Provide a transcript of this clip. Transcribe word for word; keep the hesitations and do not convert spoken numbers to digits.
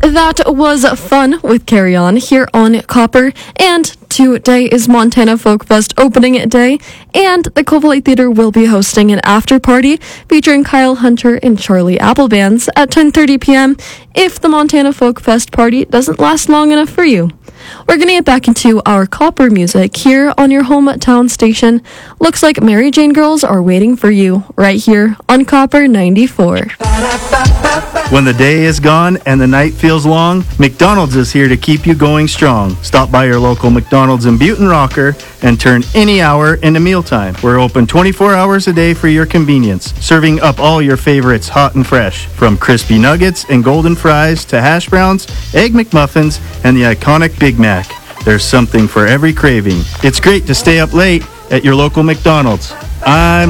That was fun with Carry On here on Copper, and today is Montana Folk Fest opening day, and the Copper Light Theater will be hosting an after party featuring Kyle Hunter and Charlie Apple bands at ten thirty p.m. if the Montana Folk Fest party doesn't last long enough for you. We're going to get back into our Copper music here on your hometown station. Looks like Mary Jane Girls are waiting for you right here on Copper ninety-four. When the day is gone and the night feels long, McDonald's is here to keep you going strong. Stop by your local McDonald's in Butte and Rocker and turn any hour into mealtime. We're open twenty-four hours a day for your convenience, serving up all your favorites hot and fresh. From crispy nuggets and golden fries to hash browns, egg McMuffins, and the iconic Big Mac. There's something for every craving. It's great to stay up late at your local McDonald's. I'm